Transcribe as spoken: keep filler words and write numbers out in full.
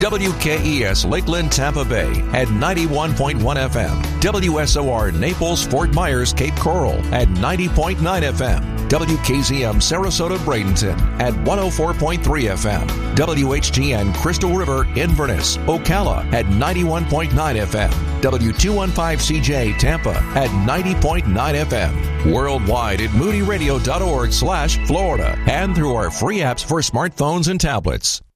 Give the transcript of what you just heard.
W K E S Lakeland, Tampa Bay at ninety-one point one F M. W S O R Naples, Fort Myers, Cape Coral at ninety point nine F M. W K Z M Sarasota, Bradenton at one oh four point three F M. W H T N Crystal River, Inverness, Ocala at ninety-one point nine F M. W two fifteen C J Tampa at ninety point nine F M. Worldwide at moody radio dot org slash Florida and through our free apps for smartphones and tablets.